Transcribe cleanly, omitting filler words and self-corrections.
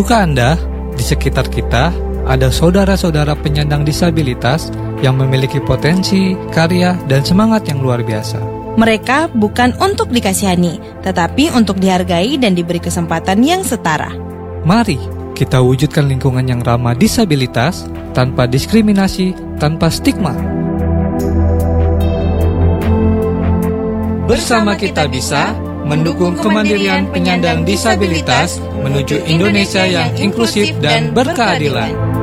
Tahukah Anda, di sekitar kita ada saudara-saudara penyandang disabilitas yang memiliki potensi, karya, dan semangat yang luar biasa. Mereka bukan untuk dikasihani, tetapi untuk dihargai dan diberi kesempatan yang setara. Mari kita wujudkan lingkungan yang ramah disabilitas, tanpa diskriminasi, tanpa stigma. Bersama kita bisa mendukung kemandirian penyandang disabilitas menuju Indonesia yang inklusif dan berkeadilan.